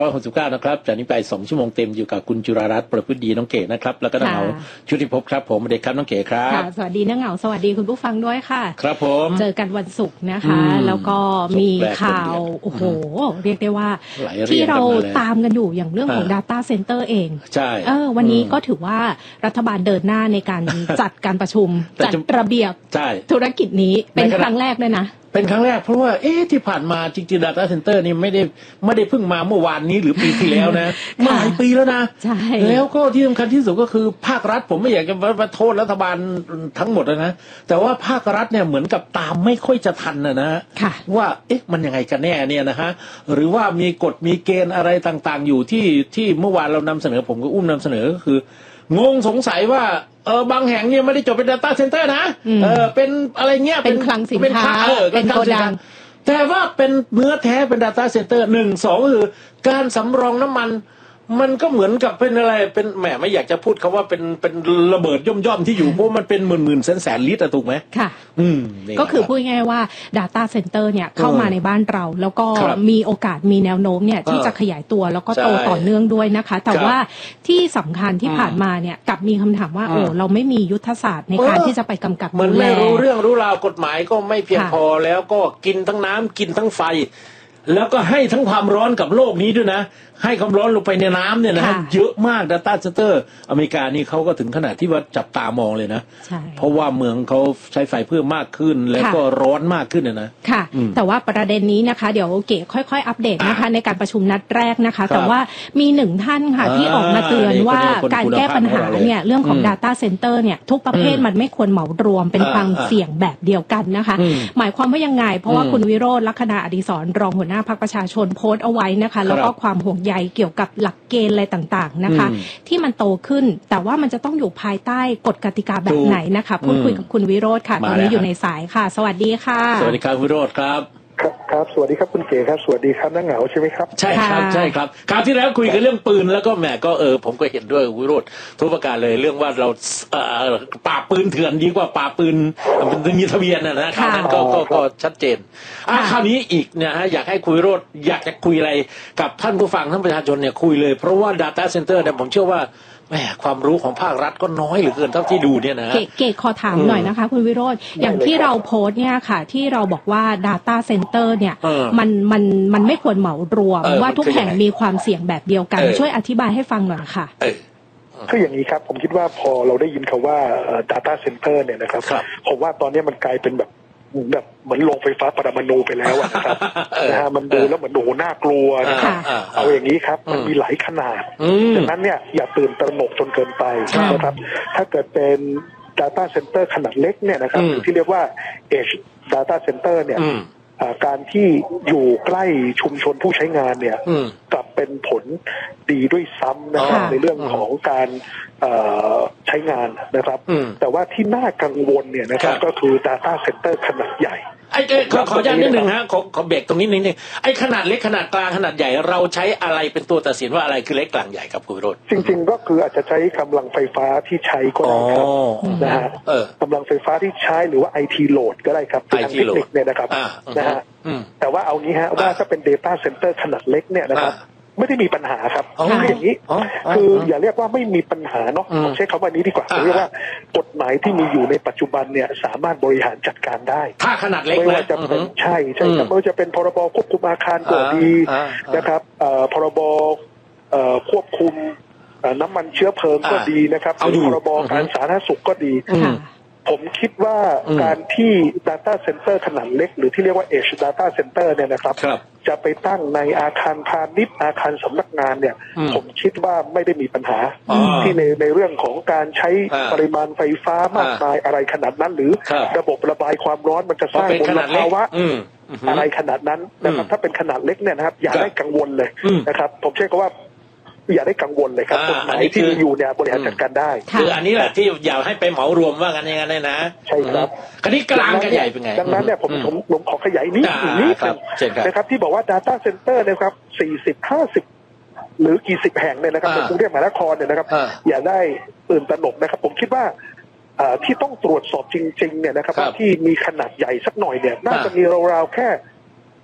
169นะครับจากนี้ไป2ชั่วโมงเต็มอยู่กับคุณจุฬารัตน์ประพฤติดีน้องเก๋นะครับแล้วก็น้องเหงาชุติภพครับผมเด็กครับน้องเก๋ครับสวัสดีน้องเหงาสวัสดีคุณผู้ฟังด้วยค่ะครับผมเจอกันวันศุกร์นะคะแล้วก็มีข่าวโอ้โหเรียกได้ว่าที่เราตามกันอยู่อย่างเรื่องของ Data Center เองใช่วันนี้ก็ถือว่ารัฐบาลเดินหน้าในการจัดการประชุมจัดระเบียบธุรกิจนี้เป็นครั้งแรกด้วยนะเป็นครั้งแรกเพราะว่าที่ผ่านมาจริงๆ Data Center นี่ไม่ได้เพิ่งมาเมื่อวานนี้หรือปีที่แล้วนะมาหลายปีแล้วนะแล้วก็ที่สำคัญที่สุดก็คือภาครัฐผมไม่อยากจะมาโทษรัฐบาลทั้งหมดนะแต่ว่าภาครัฐเนี่ยเหมือนกับตามไม่ค่อยจะทันนะว่ามันยังไงกันแน่เนี่ยนะฮะหรือว่ามีกฎมีเกณฑ์อะไรต่างๆอยู่ที่เมื่อวานเรานำเสนอผมก็นำเสนอก็คืองงสงสัยว่าบางแห่งเนี่ยไม่ได้จบเป็น Data Center นะเป็นอะไรเงี้ยเป็นคลังสินค้าเป็นโกดังแต่ว่าเป็นเนื้อแท้เป็น Data Center 1 2คือการสำรองน้ำมันมันก็เหมือนกับเป็นอะไรเป็นแหมไม่อยากจะพูดคำว่าเป็นระเบิดย่อมๆที่อยู่เพราะมันเป็นหมื่นแสนลิตรถูกไหมค่ะก็คือพูดง่ายๆว่า Data Center เนี่ยเข้ามาในบ้านเราแล้วก็มีโอกาสมีแนวโน้มเนี่ยที่จะขยายตัวแล้วก็โตต่อเนื่องด้วยนะคะแต่ว่าที่สำคัญที่ผ่านมาเนี่ยกลับมีคำถามว่าเราไม่มียุทธศาสตร์ในการที่จะไปกำกับมันไม่รู้เรื่องรู้ราวกฎหมายก็ไม่เพียงพอแล้วก็กินทั้งน้ำกินทั้งไฟแล้วก็ให้ทั้งความร้อนกับโลกนี้ด้วยนะให้ความร้อนลงไปในน้ำเนี่ยนะเยอะมาก Data Center อเมริกานี่เขาก็ถึงขนาดที่ว่าจับตามองเลยนะเพราะว่าเมืองเขาใช้ไฟเพิ่มมากขึ้นแล้วก็ร้อนมากขึ้นนะค่ะแต่ว่าประเด็นนี้นะคะเดี๋ยวเก๋ค่อยๆอัปเดตนะคะในการประชุมนัดแรกนะคะแต่ว่ามี1ท่านค่ะที่ออกมาเตือนว่าการแก้ปัญหาเนี่ยเรื่องของ Data Center เนี่ยทุกประเภทมันไม่ควรเหมารวมเป็นความเสี่ยงแบบเดียวกันนะคะหมายความว่ายังไงเพราะว่าคุณวิโรจน์ลักษณะอดิศรรองหัวหน้าพรรคประชาชนโพสต์เอาไว้นะคะแล้วก็ความห่วงใยเกี่ยวกับหลักเกณฑ์อะไรต่างๆนะคะที่มันโตขึ้นแต่ว่ามันจะต้องอยู่ภายใต้กฎกติกาแบบไหนนะคะพูดคุยกับคุณวิโรจน์ค่ะตอนนี้อยู่ในสายค่ะสวัสดีค่ะสวัสดีครับวิโรจน์ครับครับสวัสดีครับคุณเก๋ครับสวัสดีครับน้าเหงาใช่ไหมครับใช่ครับใช่ครับคราวที่แล้วคุยกันเรื่องปืนแล้วก็แหมก็ผมก็เห็นด้วยวิโรจน์ทุกประการเลยเรื่องว่าเราปราบปืนเถื่อนดีกว่าปราบปืนมีทะเบียนนะคราวนั้นก็ชัดเจนคราวนี้อีกเนี่ยฮะอยากให้คุยวิโรจน์อยากจะคุยอะไรกับท่านผู้ฟังท่านประชาชนเนี่ยคุยเลยเพราะว่า Data Center เนี่ยผมเชื่อว่าแหมความรู้ของภาครัฐก็น้อยเหลือเกินเท่าที่ดูเนี่ยนะเก๋ขอถามหน่อยนะคะคุณวิโรจน์อย่างที่เราโพสต์เนี่ยค่ะที่เราบอกว่า Data Center เนี่ยมันไม่ควรเหมารวมว่าทุกแห่งมีความเสี่ยงแบบเดียวกันช่วยอธิบายให้ฟังหน่อยค่ะคืออย่างนี้ครับผมคิดว่าพอเราได้ยินคำว่า Data Center เนี่ยนะครับผมว่าตอนนี้มันกลายเป็นแบบเหมือนโรงไฟฟ้าปรมาณูไปแล้วนะครับนะฮะมันดูแล้วเหมือนโอ้โหน่ากลัวนะครับเอาอย่างนี้ครับมันมีหลายขนาดดังนั้นเนี่ยอย่าตื่นตระหนกจนเกินไปนะครับถ้าเกิดเป็น Data Center ขนาดเล็กเนี่ยนะครับที่เรียกว่า Edge Data Center เนี่ยการที่อยู่ใกล้ชุมชนผู้ใช้งานเนี่ยกลับเป็นผลดีด้วยซ้ำนะครับในเรื่องของการใช้งานนะครับแต่ว่าที่น่ากังวลเนี่ยนะครับก็คือ Data Center ขนาดใหญ่ขอย้ำนิดนึงฮะขอเบรกตรงนี้นิดนึงไอ้ขนาดเล็กขนาดกลางขนาดใหญ่เราใช้อะไรเป็นตัวตัดสินว่าอะไรคือเล็กกลางใหญ่ครับคุณวิโรจน์จริงๆก็คืออาจจะใช้กำลังไฟฟ้าที่ใช้ก็ได้ครับนะฮะกำลังไฟฟ้าที่ใช้หรือว่า IT load ก็ได้ครับทางเทคนิคเนี่ยนะครับนะฮะแต่ว่าเอางี้ฮะว่าถ้าเป็น Data Center ขนาดเล็กเนี่ยนะครับไม่ได้มีปัญหาครับคืออย่างนี้คืออย่าเรียกว่าไม่มีปัญหาเนาะผมใช้คำว่านี้ดีกว่าเรียกว่ากฎหมายที่มีอยู่ในปัจจุบันเนี่ยสามารถบริหารจัดการได้ถ้าขนาดเล็กไม่ว่าจะเป็นใช่ครับไม่ว่าจะเป็นพรบควบคุมอาคารก็ดีนะครับพรบควบคุมน้ำมันเชื้อเพลิงก็ดีนะครับพรบการสาธารณสุขก็ดีผมคิดว่าการที่ Data Center ขนาดเล็กหรือที่เรียกว่า Edge Data Center เนี่ยนะครับจะไปตั้งในอาคารพาณิชย์อาคารสำนักงานเนี่ยผมคิดว่าไม่ได้มีปัญหาที่ในเรื่องของการใช้ปริมาณไฟฟ้ามากมายอะไรขนาดนั้นหรือระบบระบายความร้อนมันจะสร้างมลภาวะอะไรขนาดนั้นนะครับถ้าเป็นขนาดเล็กเนี่ยนะครับอย่าได้กังวลเลยนะครับผมเชื่อว่าอย่าได้กังวลเลยครับกฎหมายที่มีอยู่เนี่ยบริหารจัดการได้คืออันนี้แหละที่อยากให้ไปเหมารวมว่ากันอย่างนั้นเลยนะใช่ครับคดีกลางกับใหญ่เป็นไงดังนั้นเนี่ยผมขอขยายนิดนะครับที่บอกว่า Data Center นะครับ40-50หรือกี่สิบแห่งเนี่ยนะครับในกรุงเทพมหานครเนี่ยนะครับอย่าได้ตื่นตระหนกนะครับผมคิดว่าที่ต้องตรวจสอบจริงๆเนี่ยนะครับที่มีขนาดใหญ่สักหน่อยเนี่ยน่าจะมีราวๆแค่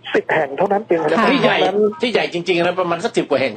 10 แห่งเท่านั้นเองนะครับที่ใหญ่จริงๆนะประมาณสัก10 กว่าแห่ง